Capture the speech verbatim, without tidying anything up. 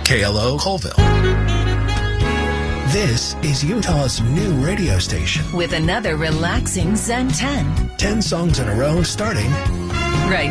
K L O Colville. This is Utah's new radio station. With another relaxing Zen ten. Ten songs in a row starting right